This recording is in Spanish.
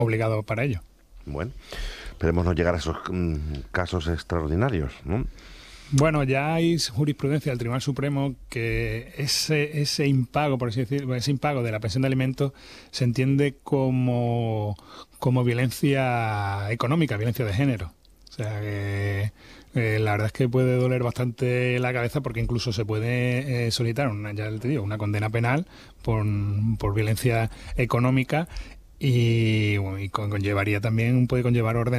obligados para ello. Bueno, esperemos no llegar a esos casos extraordinarios, ¿no? Bueno, ya hay jurisprudencia del Tribunal Supremo que ese impago, por así decirlo, ese impago de la pensión de alimentos se entiende como violencia económica, violencia de género. O sea que la verdad es que puede doler bastante la cabeza porque incluso se puede solicitar ya te digo, una condena penal por violencia económica y conllevaría también, puede conllevar orden